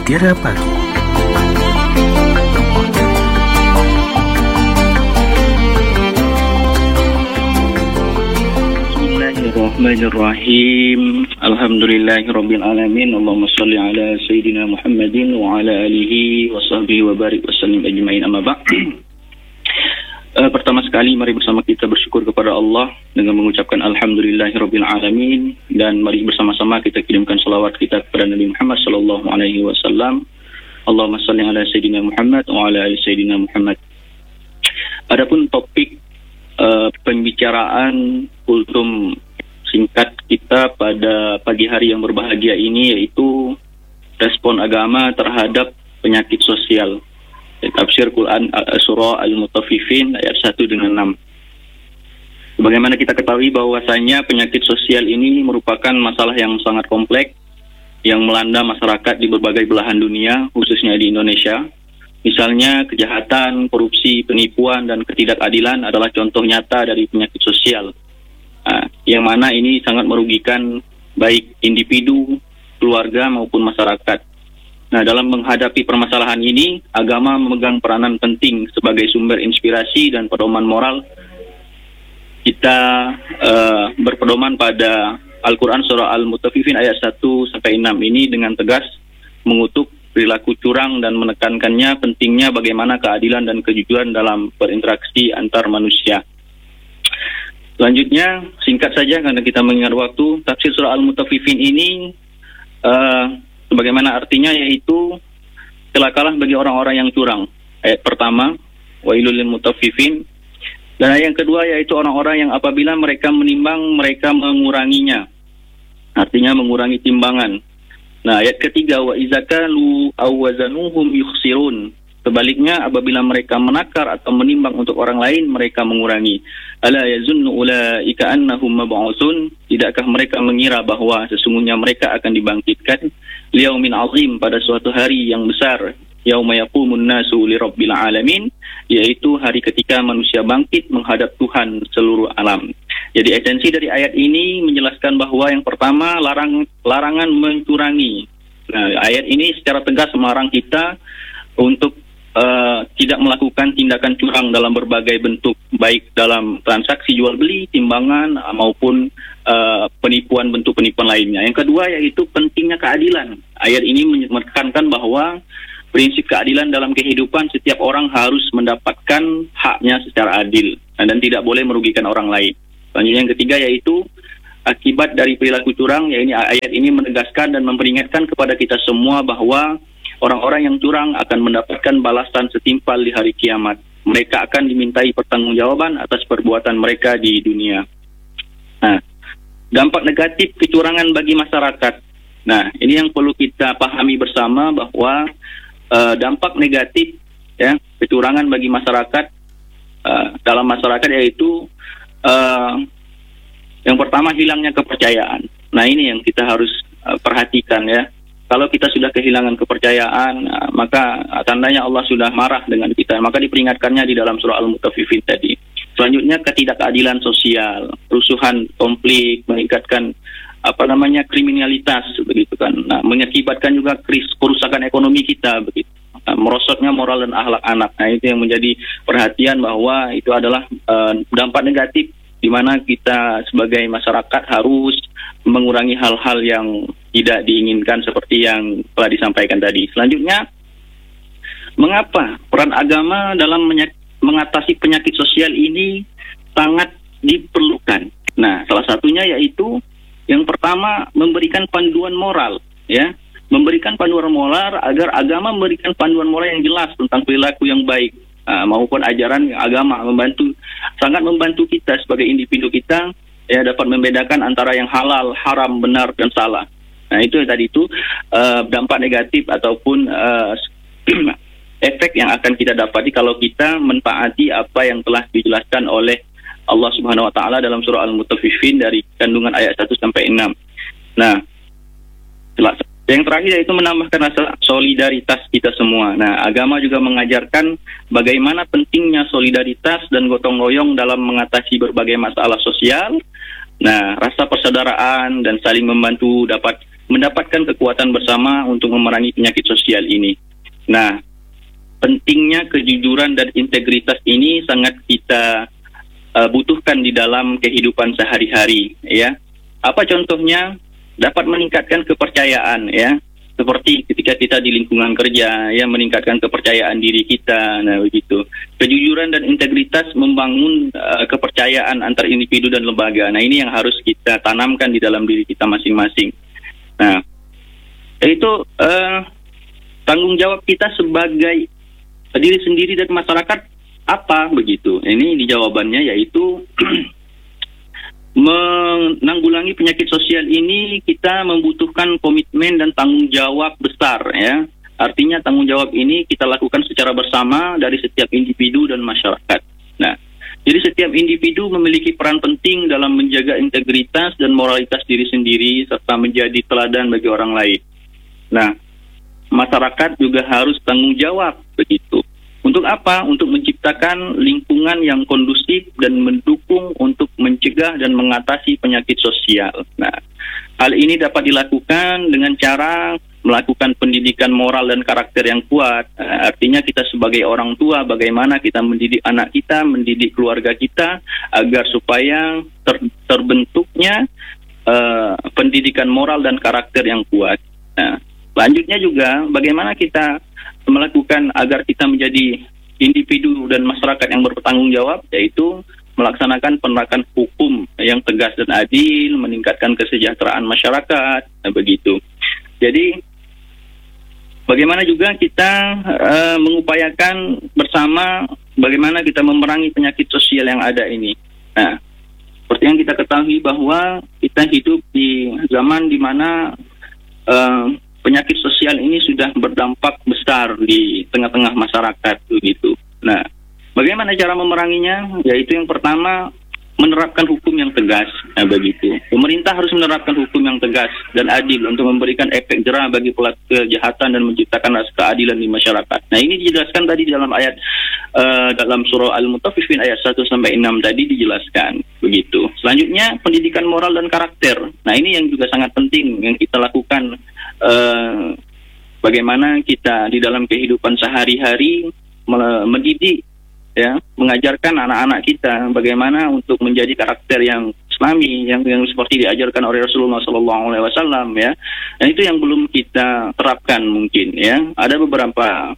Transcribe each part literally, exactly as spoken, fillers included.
Mutiara Pagi. Bismillahirrahmanirrahim. Alhamdulillahirabbil alamin. Allahumma shalli ala sayidina Muhammadin wa ala alihi wa sahbihi wa barik wa sallim ajmain, amma ba'd. Uh, pertama sekali mari bersama kita bersyukur kepada Allah dengan mengucapkan alhamdulillahirabbil alamin, dan mari bersama-sama kita kirimkan salawat kita kepada Nabi Muhammad sallallahu alaihi wasallam. Allahumma shalli ala sayidina Muhammad wa ala ali sayidina Muhammad. Adapun topik uh, pembicaraan kultum singkat kita pada pagi hari yang berbahagia ini yaitu respon agama terhadap penyakit sosial. Tafsir Quran Surah Al-Mutaffifin ayat satu dengan enam. Bagaimana kita ketahui bahwasanya penyakit sosial ini merupakan masalah yang sangat kompleks yang melanda masyarakat di berbagai belahan dunia, khususnya di Indonesia. Misalnya kejahatan, korupsi, penipuan, dan ketidakadilan adalah contoh nyata dari penyakit sosial. Nah, yang mana ini sangat merugikan baik individu, keluarga maupun masyarakat. Nah, dalam menghadapi permasalahan ini, agama memegang peranan penting sebagai sumber inspirasi dan pedoman moral. Kita uh, berpedoman pada Al-Quran Surah Al-Mutaffifin ayat satu sampai enam ini dengan tegas mengutuk perilaku curang dan menekankannya pentingnya bagaimana keadilan dan kejujuran dalam berinteraksi antar manusia. Selanjutnya, singkat saja karena kita mengingat waktu, tafsir Surah Al-Mutaffifin ini uh, bagaimana artinya, yaitu celakalah bagi orang-orang yang curang. Ayat pertama, wailul lil mutaffifin. Dan ayat yang kedua yaitu orang-orang yang apabila mereka menimbang, mereka menguranginya. Artinya mengurangi timbangan. Nah, ayat ketiga, wa izakalu aw wazanuhum yukhsirun. Sebaliknya, apabila mereka menakar atau menimbang untuk orang lain, mereka mengurangi. Ala yazunnu ulaika annahum mab'utsun. Tidakkah mereka mengira bahwa sesungguhnya mereka akan dibangkitkan liyaumin azim, pada suatu hari yang besar, yauma yaqumun nasu lirabbil alamin, yaitu hari ketika manusia bangkit menghadap Tuhan seluruh alam. Jadi esensi dari ayat ini menjelaskan bahwa yang pertama, larang larangan mencurangi. Nah, ayat ini secara tegas melarang kita untuk Uh, tidak melakukan tindakan curang dalam berbagai bentuk, baik dalam transaksi jual beli, timbangan, uh, maupun uh, penipuan, bentuk penipuan lainnya. Yang kedua yaitu pentingnya keadilan. Ayat ini menekankan bahwa prinsip keadilan dalam kehidupan, setiap orang harus mendapatkan haknya secara adil dan tidak boleh merugikan orang lain. Selanjutnya yang ketiga yaitu akibat dari perilaku curang. Ya, ini ayat ini menegaskan dan memperingatkan kepada kita semua bahwa orang-orang yang curang akan mendapatkan balasan setimpal di hari kiamat. Mereka akan dimintai pertanggungjawaban atas perbuatan mereka di dunia. Nah, dampak negatif kecurangan bagi masyarakat. Nah, ini yang perlu kita pahami bersama bahwa uh, dampak negatif ya kecurangan bagi masyarakat uh, dalam masyarakat yaitu uh, yang pertama, hilangnya kepercayaan. Nah, ini yang kita harus uh, perhatikan ya. Kalau kita sudah kehilangan kepercayaan, maka tandanya Allah sudah marah dengan kita. Maka diperingatkannya di dalam surah Al-Mutaffifin tadi. Selanjutnya, ketidakadilan sosial, kerusuhan, konflik, meningkatkan apa namanya kriminalitas, begitu kan. Nah, mengakibatkan juga kris, kerusakan ekonomi kita, begitu. Nah, merosotnya moral dan akhlak anak. Nah, itu yang menjadi perhatian bahwa itu adalah uh, dampak negatif di mana kita sebagai masyarakat harus mengurangi hal-hal yang tidak diinginkan seperti yang telah disampaikan tadi. Selanjutnya, mengapa peran agama dalam menyak- mengatasi penyakit sosial ini sangat diperlukan? Nah, salah satunya yaitu yang pertama, memberikan panduan moral, ya, memberikan panduan moral agar agama memberikan panduan moral yang jelas tentang perilaku yang baik, uh, maupun ajaran agama membantu, sangat membantu kita sebagai individu kita ya dapat membedakan antara yang halal, haram, benar, dan salah. Nah, itu tadi itu uh, dampak negatif ataupun uh, efek yang akan kita dapati kalau kita mentaati apa yang telah dijelaskan oleh Allah Subhanahu wa taala dalam surah Al-Mutaffifin dari kandungan ayat satu sampai enam. Nah, yang terakhir yaitu menambahkan rasa solidaritas kita semua. Nah, agama juga mengajarkan bagaimana pentingnya solidaritas dan gotong royong dalam mengatasi berbagai masalah sosial. Nah, rasa persaudaraan dan saling membantu dapat mendapatkan kekuatan bersama untuk memerangi penyakit sosial ini. Nah, pentingnya kejujuran dan integritas ini sangat kita uh, butuhkan di dalam kehidupan sehari-hari, ya. Apa contohnya? Dapat meningkatkan kepercayaan, ya. Seperti ketika kita di lingkungan kerja, ya, meningkatkan kepercayaan diri kita. Nah, begitu. Kejujuran dan integritas membangun uh, kepercayaan antar individu dan lembaga. Nah, ini yang harus kita tanamkan di dalam diri kita masing-masing. Nah, itu uh, tanggung jawab kita sebagai diri sendiri dan masyarakat apa, begitu. Ini di jawabannya yaitu menanggulangi penyakit sosial ini kita membutuhkan komitmen dan tanggung jawab besar, ya. Artinya tanggung jawab ini kita lakukan secara bersama dari setiap individu dan masyarakat. Nah, jadi setiap individu memiliki peran penting dalam menjaga integritas dan moralitas diri sendiri serta menjadi teladan bagi orang lain. Nah, masyarakat juga harus tanggung jawab, begitu. Untuk apa? Untuk menciptakan lingkungan yang kondusif dan mendukung untuk mencegah dan mengatasi penyakit sosial. Nah, hal ini dapat dilakukan dengan cara melakukan pendidikan moral dan karakter yang kuat. Uh, artinya kita sebagai orang tua, bagaimana kita mendidik anak kita, mendidik keluarga kita, agar supaya ter- terbentuknya uh, pendidikan moral dan karakter yang kuat. Nah, selanjutnya juga bagaimana kita melakukan agar kita menjadi individu dan masyarakat yang bertanggung jawab, yaitu melaksanakan penegakan hukum yang tegas dan adil, meningkatkan kesejahteraan masyarakat, nah, begitu. Jadi bagaimana juga kita uh, mengupayakan bersama bagaimana kita memerangi penyakit sosial yang ada ini. Nah, seperti yang kita ketahui bahwa kita hidup di zaman di mana uh, penyakit sosial ini sudah berdampak besar di tengah-tengah masyarakat, begitu. Nah, bagaimana cara memeranginya? Yaitu yang pertama, menerapkan hukum yang tegas, nah, begitu. Pemerintah harus menerapkan hukum yang tegas dan adil untuk memberikan efek jerah bagi pelaku kejahatan dan menciptakan rasa keadilan di masyarakat. Nah, ini dijelaskan tadi di dalam ayat uh, dalam surah Al-Mutaffifin ayat satu sampai enam tadi dijelaskan, begitu. Selanjutnya, pendidikan moral dan karakter. Nah, ini yang juga sangat penting yang kita lakukan. Uh, bagaimana kita di dalam kehidupan sehari-hari mendidik, ya, mengajarkan anak-anak kita bagaimana untuk menjadi karakter yang Islami, yang yang seperti diajarkan oleh Rasulullah Sallallahu Alaihi Wasallam, ya. Dan itu yang belum kita terapkan mungkin, ya. Ada beberapa,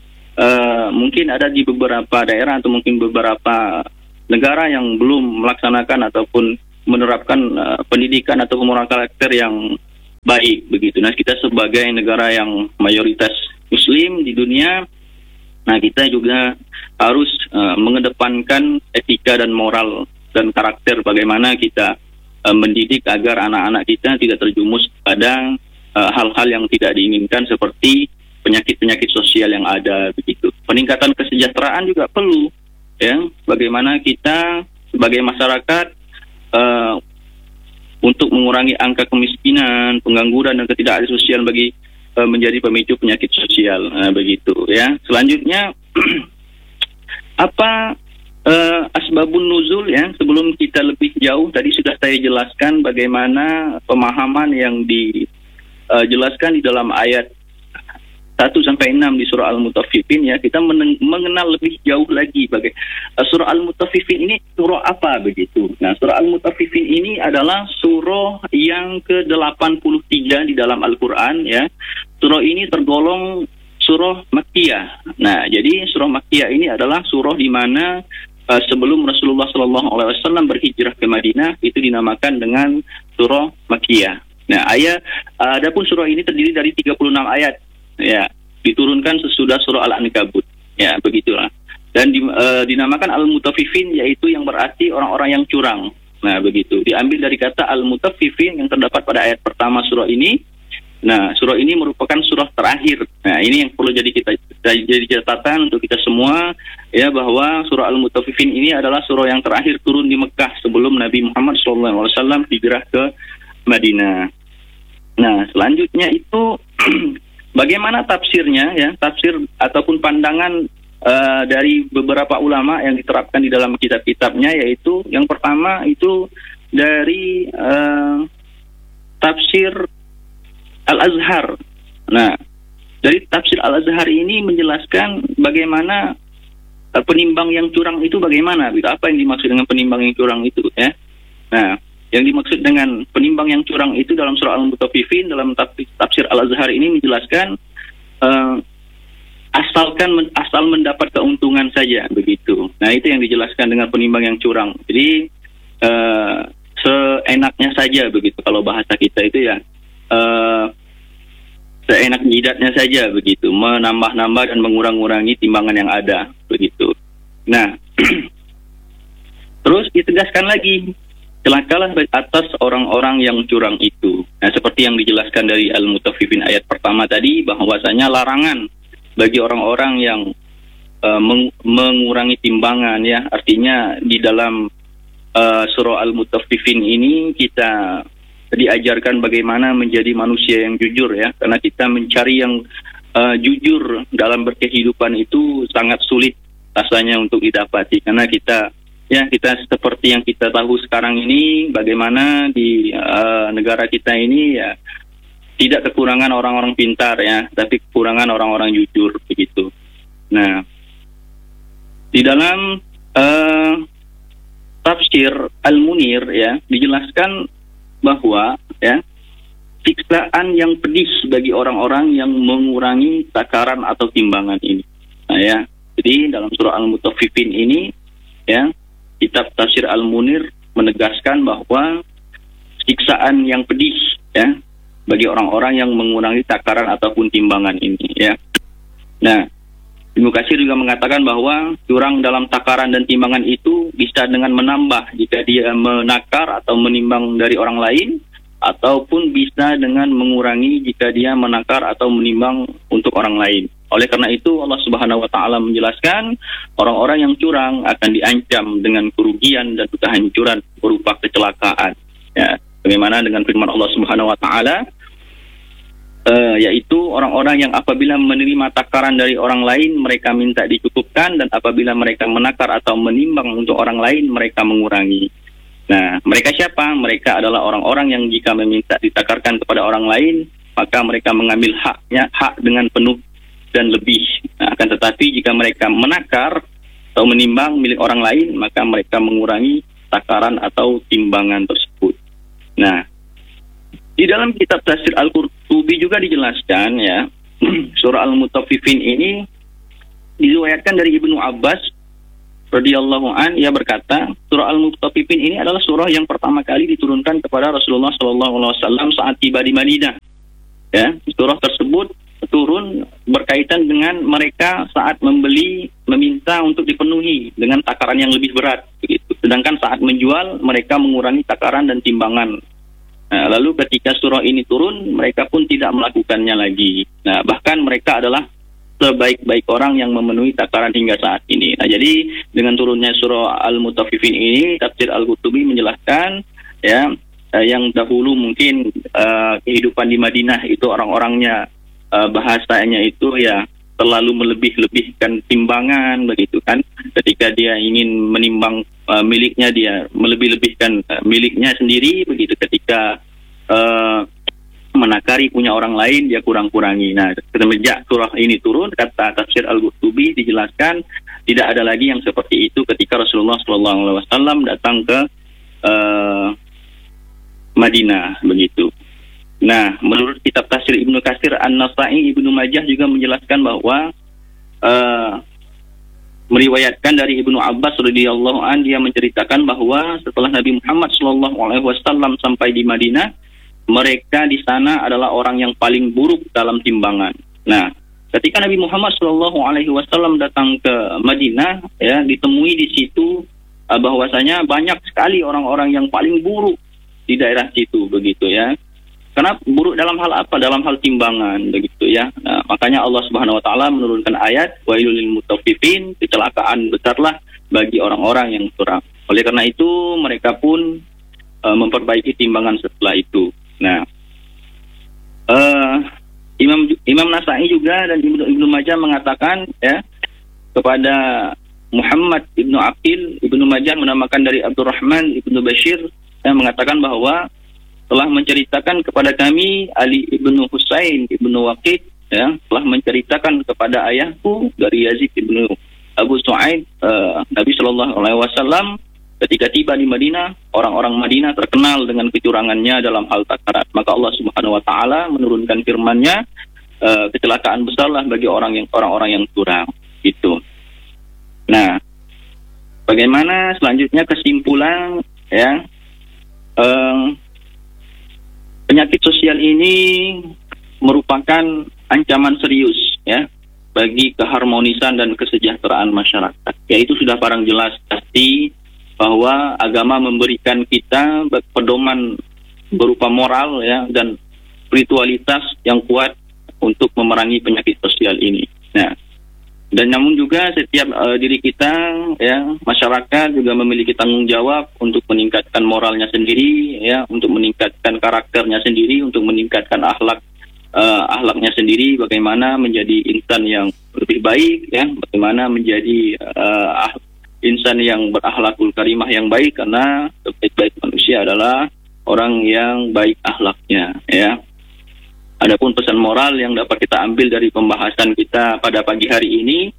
uh, mungkin ada di beberapa daerah atau mungkin beberapa negara yang belum melaksanakan ataupun menerapkan uh, pendidikan atau moral karakter yang baik, begitu. Nah, kita sebagai negara yang mayoritas Muslim di dunia, nah, kita juga harus uh, mengedepankan etika dan moral dan karakter, bagaimana kita uh, mendidik agar anak-anak kita tidak terjumus pada uh, hal-hal yang tidak diinginkan seperti penyakit-penyakit sosial yang ada, begitu. Peningkatan kesejahteraan juga perlu, ya. Bagaimana kita sebagai masyarakat uh, untuk mengurangi angka kemiskinan, pengangguran dan ketidakadilan sosial bagi uh, menjadi pemicu penyakit sosial, nah, begitu, ya. Selanjutnya apa uh, asbabun nuzul, ya. Sebelum kita lebih jauh, tadi sudah saya jelaskan bagaimana pemahaman yang dijelaskan uh, di dalam ayat satu sampai enam di surah Al-Mutaffifin, ya. Kita meneng- mengenal lebih jauh lagi bagai uh, surah Al-Mutaffifin ini surah apa, begitu. Nah, surah Al-Mutaffifin ini adalah surah yang ke delapan puluh tiga di dalam Al-Qur'an, ya. Surah ini tergolong surah Makkiyah. Nah, jadi surah Makkiyah ini adalah surah di mana uh, sebelum Rasulullah Sallallahu Alaihi Wasallam berhijrah ke Madinah itu dinamakan dengan surah Makkiyah. Nah, ayat uh, adapun surah ini terdiri dari tiga puluh enam ayat, ya, diturunkan sesudah surah Al-Ankabut, ya, begitulah. Dan di, uh, dinamakan Al-Mutaffifin, yaitu yang berarti orang-orang yang curang. Nah, begitu. Diambil dari kata Al-Mutaffifin yang terdapat pada ayat pertama surah ini. Nah, surah ini merupakan surah terakhir. Nah, ini yang perlu jadi kita jadi catatan untuk kita semua, ya, bahwa surah Al-Mutaffifin ini adalah surah yang terakhir turun di Mekah sebelum Nabi Muhammad shallallahu alaihi wasallam hijrah ke Madinah. Nah, selanjutnya itu bagaimana tafsirnya, ya, tafsir ataupun pandangan uh, dari beberapa ulama yang diterapkan di dalam kitab-kitabnya, yaitu yang pertama itu dari uh, tafsir Al-Azhar. Nah, dari tafsir Al-Azhar ini menjelaskan bagaimana uh, penimbang yang curang itu bagaimana, gitu. Apa yang dimaksud dengan penimbang yang curang itu, ya. Nah, yang dimaksud dengan penimbang yang curang itu dalam surah Al-Mutaffifin, dalam tafsir Al-Azhar ini menjelaskan uh, asalkan asal mendapat keuntungan saja, begitu. Nah, itu yang dijelaskan dengan penimbang yang curang. Jadi uh, seenaknya saja, begitu. Kalau bahasa kita itu ya uh, seenak jidatnya saja, begitu, menambah-nambah dan mengurang-urangi timbangan yang ada, begitu. Nah, terus ditegaskan lagi, celakalah atas orang-orang yang curang itu. Nah, seperti yang dijelaskan dari Al-Mutaffifin ayat pertama tadi, bahwasanya larangan bagi orang-orang yang uh, meng- mengurangi timbangan, ya. Artinya di dalam uh, surah Al-Mutaffifin ini kita diajarkan bagaimana menjadi manusia yang jujur, ya, karena kita mencari yang uh, jujur dalam berkehidupan itu sangat sulit rasanya untuk didapati, karena kita ya kita seperti yang kita tahu sekarang ini, bagaimana di uh, negara kita ini ya tidak kekurangan orang-orang pintar, ya, tapi kekurangan orang-orang jujur, begitu. Nah, di dalam uh, tafsir Al-Munir, ya, dijelaskan bahwa ya siksaan yang pedih bagi orang-orang yang mengurangi takaran atau timbangan ini. Nah, ya, jadi dalam surah Al-Mutaffifin ini, ya, kitab tafsir Al-Munir menegaskan bahwa siksaan yang pedih, ya, bagi orang-orang yang mengurangi takaran ataupun timbangan ini, ya. Nah, Ibnu Katsir juga mengatakan bahwa curang dalam takaran dan timbangan itu bisa dengan menambah jika dia menakar atau menimbang dari orang lain, ataupun bisa dengan mengurangi jika dia menakar atau menimbang untuk orang lain. Oleh karena itu Allah Subhanahu wa taala menjelaskan orang-orang yang curang akan diancam dengan kerugian dan kehancuran berupa kecelakaan. Ya, bagaimana dengan firman Allah Subhanahu wa taala, Uh, yaitu orang-orang yang apabila menerima takaran dari orang lain mereka minta dicukupkan, dan apabila mereka menakar atau menimbang untuk orang lain mereka mengurangi. Nah, mereka siapa? Mereka adalah orang-orang yang jika meminta ditakarkan kepada orang lain maka mereka mengambil haknya, hak dengan penuh dan lebih. Nah, akan tetapi jika mereka menakar atau menimbang milik orang lain maka mereka mengurangi takaran atau timbangan tersebut. Nah, di dalam kitab tafsir Al-Qurtubi juga dijelaskan, ya, surah Al-Mutaffifin ini diriwayatkan dari Ibnu Abbas radhiyallahu an, ia berkata, surah Al-Mutaffifin ini adalah surah yang pertama kali diturunkan kepada Rasulullah sallallahu alaihi wasallam saat tiba di Madinah. Ya, surah tersebut turun berkaitan dengan mereka saat membeli, meminta untuk dipenuhi dengan takaran yang lebih berat, begitu. Sedangkan saat menjual mereka mengurangi takaran dan timbangan. Nah, lalu ketika surah ini turun, mereka pun tidak melakukannya lagi. Nah, bahkan mereka adalah sebaik-baik orang yang memenuhi takaran hingga saat ini. Nah, jadi dengan turunnya surah Al-Mutaffifin ini, tafsir Al-Qurtubi menjelaskan, ya, eh, yang dahulu mungkin eh, kehidupan di Madinah itu orang-orangnya eh, bahasanya itu ya terlalu melebih-lebihkan timbangan, begitu kan. Ketika dia ingin menimbang uh, miliknya, dia melebih-lebihkan uh, miliknya sendiri, begitu. Ketika uh, menakari punya orang lain, dia kurang-kurangi. Nah, semenjak surah ini turun, kata tafsir Al-Qurtubi dijelaskan tidak ada lagi yang seperti itu ketika Rasulullah shallallahu alaihi wasallam datang ke uh, Madinah, begitu. Nah, menurut kitab tafsir Ibnu Katsir, An-Nasa'i, Ibnu Majah juga menjelaskan bahwa uh, meriwayatkan dari Ibnu Abbas radhiyallahu an, dia menceritakan bahwa setelah Nabi Muhammad shallallahu alaihi wasallam sampai di Madinah, mereka di sana adalah orang yang paling buruk dalam timbangan. Nah, ketika Nabi Muhammad shallallahu alaihi wasallam datang ke Madinah, ya, ditemui di situ uh, bahwasanya banyak sekali orang-orang yang paling buruk di daerah situ, begitu, ya. Karena buruk dalam hal apa? Dalam hal timbangan, begitu, ya. Nah, makanya Allah Subhanahu wa taala menurunkan ayat wailul lil mutaffifin, kecelakaan besarlah bagi orang-orang yang curang. Oleh karena itu mereka pun uh, memperbaiki timbangan setelah itu. Nah, uh, Imam Imam Nasa'i juga dan Ibnu Ibnu Majah mengatakan, ya, kepada Muhammad Ibnu Aqil, Ibnu Majah menamakan dari Abdurrahman Ibnu Bashir, yang mengatakan bahwa telah menceritakan kepada kami Ali ibnu Husain ibnu Waqid, ya, telah menceritakan kepada ayahku dari Yazid ibnu Abu Su'aid, uh, Nabi Shallallahu Alaihi Wasallam ketika tiba di Madinah, orang-orang Madinah terkenal dengan kecurangannya dalam hal takaran. Maka Allah Subhanahu Wa Taala menurunkan firman-Nya, uh, kecelakaan besarlah bagi orang yang orang-orang yang curang. Itu. Nah, bagaimana selanjutnya kesimpulan, ya? Uh, penyakit sosial ini merupakan ancaman serius, ya, bagi keharmonisan dan kesejahteraan masyarakat. Yaitu sudah barang jelas pasti bahwa agama memberikan kita pedoman berupa moral, ya, dan spiritualitas yang kuat untuk memerangi penyakit sosial ini. Nah, dan namun juga setiap uh, diri kita, ya, masyarakat juga memiliki tanggung jawab untuk meningkatkan moralnya sendiri, ya, untuk meningkatkan karakternya sendiri, untuk meningkatkan akhlak uh, akhlaknya sendiri, bagaimana menjadi insan yang lebih baik, ya, bagaimana menjadi uh, insan yang berakhlakul karimah yang baik, karena sebaik-baik manusia adalah orang yang baik akhlaknya, ya. Adapun pesan moral yang dapat kita ambil dari pembahasan kita pada pagi hari ini,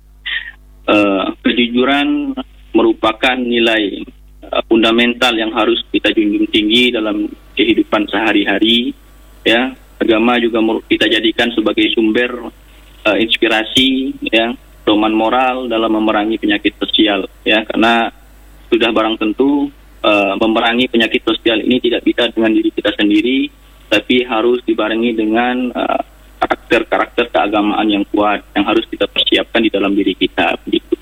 uh, kejujuran merupakan nilai uh, fundamental yang harus kita junjung tinggi dalam kehidupan sehari-hari, ya. Agama juga kita jadikan sebagai sumber uh, inspirasi, ya, pedoman moral dalam memerangi penyakit sosial, ya, karena sudah barang tentu uh, memerangi penyakit sosial ini tidak bisa dengan diri kita sendiri, tapi harus dibarengi dengan uh, karakter-karakter keagamaan yang kuat yang harus kita persiapkan di dalam diri kita, begitu.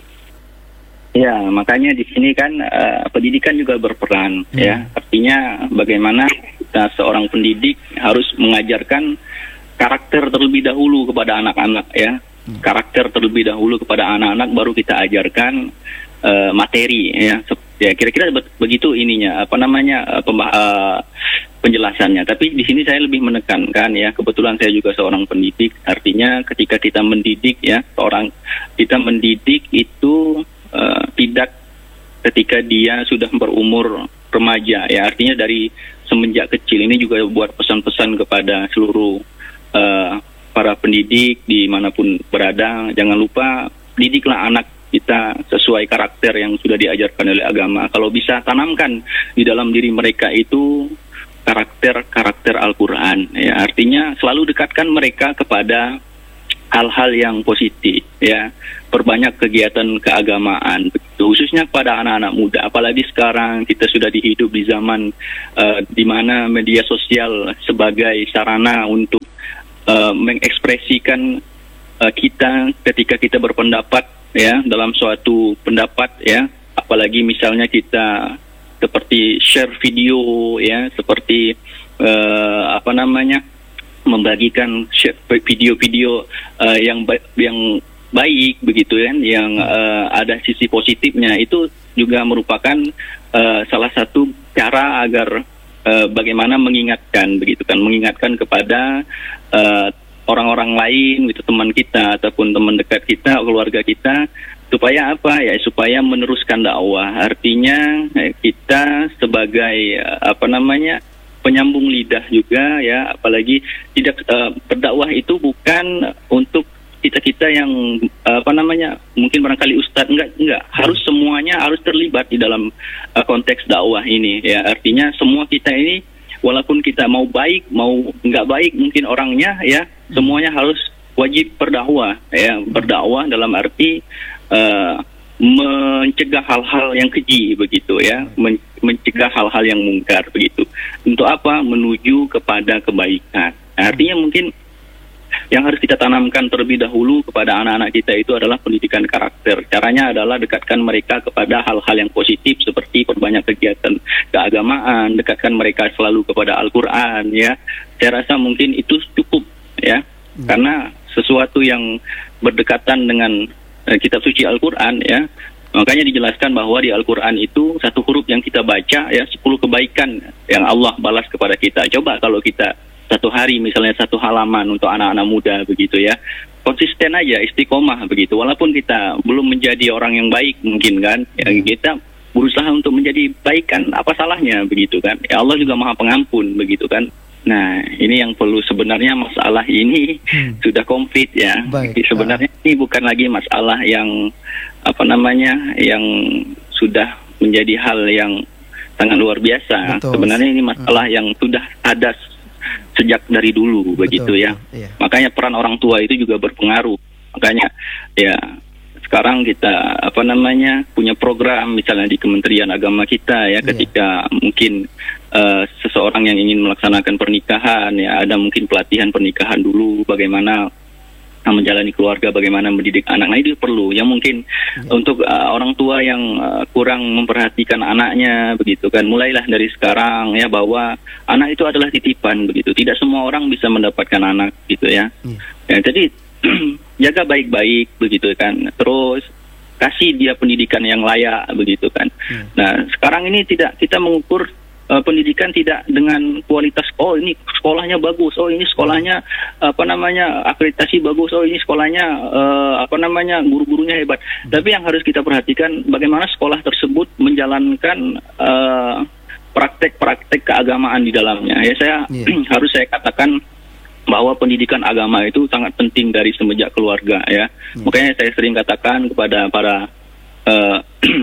Ya, makanya di sini kan uh, pendidikan juga berperan, hmm. ya, artinya bagaimana kita seorang pendidik harus mengajarkan karakter terlebih dahulu kepada anak-anak, ya. Karakter terlebih dahulu kepada anak-anak, baru kita ajarkan uh, materi, ya. Ya, kira-kira begitu ininya, apa namanya, uh, pembah- uh, penjelasannya. Tapi di sini saya lebih menekankan, ya, kebetulan saya juga seorang pendidik, artinya ketika kita mendidik, ya, seorang kita mendidik itu uh, tidak ketika dia sudah berumur remaja, ya, artinya dari semenjak kecil. Ini juga buat pesan-pesan kepada seluruh uh, para pendidik dimanapun berada, jangan lupa didiklah anak kita sesuai karakter yang sudah diajarkan oleh agama. Kalau bisa tanamkan di dalam diri mereka itu karakter-karakter Al-Quran, ya, artinya selalu dekatkan mereka kepada hal-hal yang positif, ya, perbanyak kegiatan keagamaan, khususnya kepada anak-anak muda. Apalagi sekarang kita sudah dihidup di zaman uh, di mana media sosial sebagai sarana untuk Uh, mengekspresikan uh, kita ketika kita berpendapat, ya, dalam suatu pendapat, ya, apalagi misalnya kita seperti share video, ya, seperti uh, apa namanya membagikan share video-video uh, yang ba- yang baik begitu, kan, yang uh, ada sisi positifnya, itu juga merupakan uh, salah satu cara agar Uh, bagaimana mengingatkan begitu, kan, mengingatkan kepada uh, orang-orang lain, gitu, teman kita ataupun teman dekat kita, keluarga kita, supaya apa, ya, supaya meneruskan dakwah. Artinya eh, kita sebagai uh, apa namanya penyambung lidah juga, ya, apalagi tidak uh, berdakwah itu bukan untuk kita-kita yang uh, apa namanya mungkin barangkali ustadz, enggak enggak harus semuanya harus terlibat di dalam uh, konteks dakwah ini, ya, artinya semua kita ini walaupun kita mau baik mau enggak baik mungkin orangnya, ya, semuanya harus wajib berdakwah, ya, berdakwah dalam arti uh, mencegah hal-hal yang keji begitu, ya, Men- mencegah hal-hal yang mungkar begitu. Untuk apa? Menuju kepada kebaikan. Artinya mungkin yang harus kita tanamkan terlebih dahulu kepada anak-anak kita itu adalah pendidikan karakter. Caranya adalah dekatkan mereka kepada hal-hal yang positif seperti perbanyak kegiatan keagamaan, dekatkan mereka selalu kepada Al-Quran, ya. Saya rasa mungkin itu cukup, ya, hmm. karena sesuatu yang berdekatan dengan uh, kitab suci Al-Quran, ya. Makanya dijelaskan bahwa di Al-Quran itu satu huruf yang kita baca, ya, sepuluh kebaikan yang Allah balas kepada kita. Coba kalau kita satu hari misalnya satu halaman untuk anak-anak muda begitu, ya, konsisten aja, istiqomah begitu, walaupun kita belum menjadi orang yang baik mungkin, kan, ya, kita berusaha untuk menjadi baik kan, apa salahnya begitu kan? Ya Allah juga Maha Pengampun begitu kan. Nah, ini yang perlu sebenarnya masalah ini hmm. sudah komplit ya. Baik, sebenarnya uh. ini bukan lagi masalah yang apa namanya yang sudah menjadi hal yang sangat luar biasa. Betul. Sebenarnya ini masalah hmm. yang sudah ada sejak dari dulu. Betul, begitu ya. Iya. Makanya peran orang tua itu juga berpengaruh. Makanya ya sekarang kita apa namanya punya program misalnya di Kementerian Agama kita ya, ketika yeah. mungkin uh, seseorang yang ingin melaksanakan pernikahan ya, ada mungkin pelatihan pernikahan dulu, bagaimana menjalani keluarga, bagaimana mendidik anak. Nah, itu perlu yang mungkin yeah. untuk uh, orang tua yang uh, kurang memperhatikan anaknya begitu kan, mulailah dari sekarang ya, bahwa anak itu adalah titipan begitu, tidak semua orang bisa mendapatkan anak gitu ya, yeah. ya jadi jaga baik-baik begitu kan, terus kasih dia pendidikan yang layak begitu kan. Hmm. Nah sekarang ini tidak, kita mengukur uh, pendidikan tidak dengan kualitas, oh ini sekolahnya bagus, oh ini sekolahnya apa namanya akreditasi bagus, oh ini sekolahnya uh, apa namanya guru-gurunya hebat. Hmm. Tapi yang harus kita perhatikan bagaimana sekolah tersebut menjalankan uh, praktek-praktek keagamaan di dalamnya. Ya saya yeah. harus saya katakan bahwa pendidikan agama itu sangat penting dari semenjak keluarga ya. Hmm. Makanya saya sering katakan kepada para uh,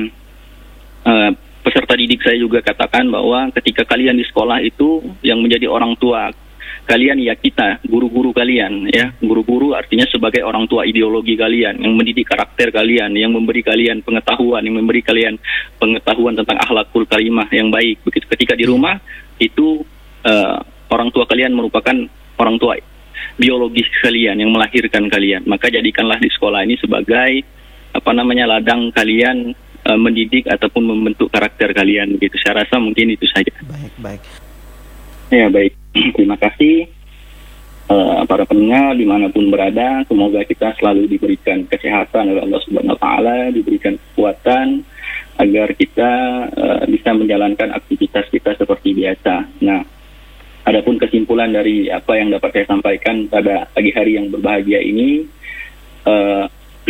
uh, peserta didik, saya juga katakan bahwa ketika kalian di sekolah itu yang menjadi orang tua kalian ya kita, guru-guru kalian ya. Guru-guru artinya sebagai orang tua ideologi kalian, yang mendidik karakter kalian, yang memberi kalian pengetahuan, yang memberi kalian pengetahuan tentang akhlakul karimah yang baik. Begitu ketika di rumah itu uh, orang tua kalian merupakan orang tua biologis kalian yang melahirkan kalian, maka jadikanlah di sekolah ini sebagai apa namanya ladang kalian e, mendidik ataupun membentuk karakter kalian begitu. Saya rasa mungkin itu saja. Baik, baik. Ya baik, terima kasih e, para pendengar dimanapun berada, semoga kita selalu diberikan kesehatan oleh Allah Subhanahu Wa Taala, diberikan kekuatan agar kita e, bisa menjalankan aktivitas kita seperti biasa. Nah, adapun kesimpulan dari apa yang dapat saya sampaikan pada pagi hari yang berbahagia ini, uh,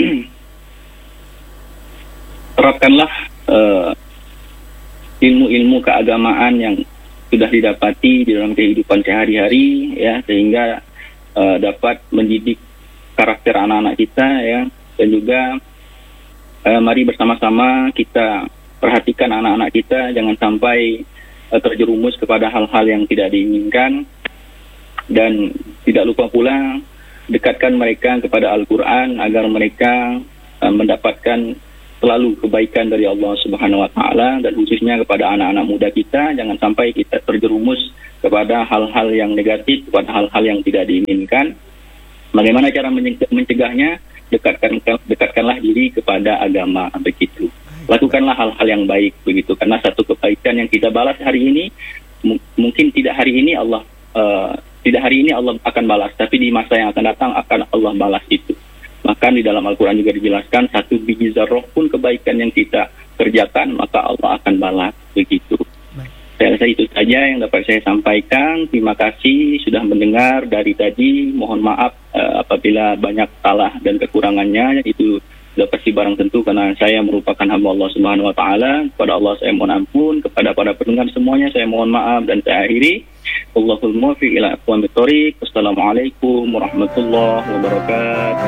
terapkanlah uh, ilmu-ilmu keagamaan yang sudah didapati di dalam kehidupan sehari-hari ya, sehingga uh, dapat mendidik karakter anak-anak kita ya, dan juga uh, mari bersama-sama kita perhatikan anak-anak kita jangan sampai terjerumus kepada hal-hal yang tidak diinginkan, dan tidak lupa pula dekatkan mereka kepada Al-Quran agar mereka uh, mendapatkan selalu kebaikan dari Allah Subhanahu Wa Taala, dan khususnya kepada anak-anak muda kita jangan sampai kita terjerumus kepada hal-hal yang negatif, kepada hal-hal yang tidak diinginkan. Bagaimana cara mencegahnya? Dekatkan dekatkanlah diri kepada agama begitu. Lakukanlah hal-hal yang baik begitu, karena satu kebaikan yang kita balas hari ini m- mungkin tidak hari ini Allah uh, tidak hari ini Allah akan balas, tapi di masa yang akan datang akan Allah balas itu. Bahkan di dalam Al-Quran juga dijelaskan satu biji zarrah pun kebaikan yang kita kerjakan maka Allah akan balas begitu. Baik. Saya rasa itu saja yang dapat saya sampaikan. Terima kasih sudah mendengar dari tadi. Mohon maaf uh, apabila banyak salah dan kekurangannya, itu sudah pasti barang tentu karena saya merupakan hamba Allah Subhanahu Wa Taala. Kepada Allah saya mohon ampun, kepada para pendengar semuanya saya mohon maaf, dan saya akhiri. Allahul muwaffiq ila aqwamit thoriq. Wassalamualaikum warahmatullahi wabarakatuh.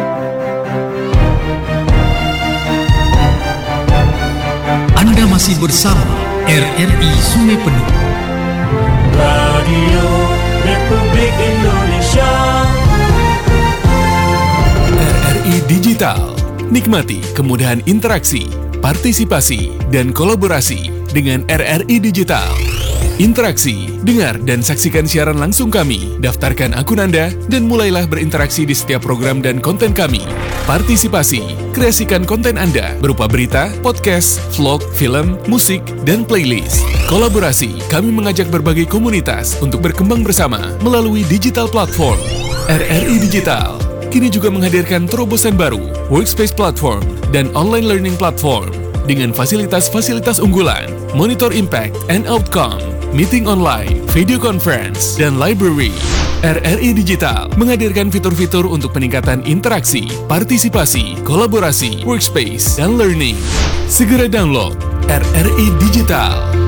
Anda masih bersama R R I Sungai Penuh, Radio Republik Indonesia. R R I Digital. Nikmati kemudahan interaksi, partisipasi, dan kolaborasi dengan R R I Digital. Interaksi, dengar dan saksikan siaran langsung kami, daftarkan akun Anda, dan mulailah berinteraksi di setiap program dan konten kami. Partisipasi, kreasikan konten Anda berupa berita, podcast, vlog, film, musik, dan playlist. Kolaborasi, kami mengajak berbagai komunitas untuk berkembang bersama melalui digital platform. R R I Digital kini juga menghadirkan terobosan baru, workspace platform, dan online learning platform dengan fasilitas-fasilitas unggulan, monitor impact and outcome, meeting online, video conference, dan library. R R I Digital menghadirkan fitur-fitur untuk peningkatan interaksi, partisipasi, kolaborasi, workspace, dan learning. Segera download R R I Digital.